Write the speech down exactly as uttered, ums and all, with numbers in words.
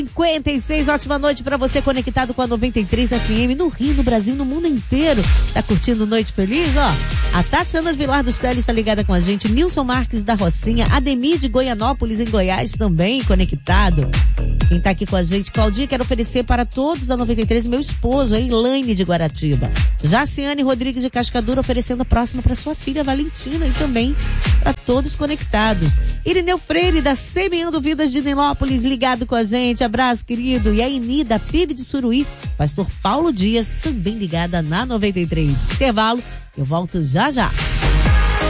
cinquenta e seis, ótima noite para você conectado com a noventa e três F M no Rio, no Brasil, no mundo inteiro. Tá curtindo Noite Feliz, ó? A Tatiana Vilar dos Teles está ligada com a gente, Nilson Marques da Rocinha, Ademir de Goianópolis em Goiás também conectado. Quem tá aqui com a gente, Claudinha, quero oferecer para todos da noventa e três, meu esposo, a Elaine de Guaratiba. Jaciane Rodrigues de Cascadura oferecendo a próxima para sua filha Valentina e também para todos conectados. Irineu Freire da Semeando Vidas de Nilópolis ligado com a gente, abraço querido. E a Eni da P I B de Suruí, pastor Paulo Dias também ligada na noventa e três. Intervalo, eu volto já já.